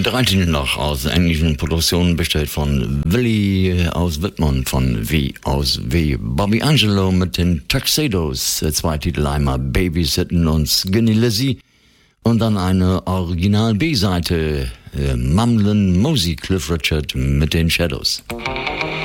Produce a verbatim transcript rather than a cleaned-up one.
Drei Titel noch aus englischen Produktionen, bestellt von Willi aus Wittmund, von W aus W. Bobby Angelo mit den Tuxedos, zwei Titel, einmal Babysitten und Skinny Lizzy und dann eine Original B-Seite, äh, Mumlin Mosey, Cliff Richard mit den Shadows.